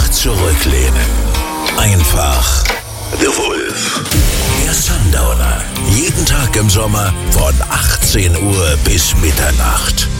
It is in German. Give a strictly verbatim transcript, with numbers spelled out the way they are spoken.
zurücklehnen. Einfach The Wolf. Der Sundowner. Jeden Tag im Sommer von achtzehn Uhr bis Mitternacht.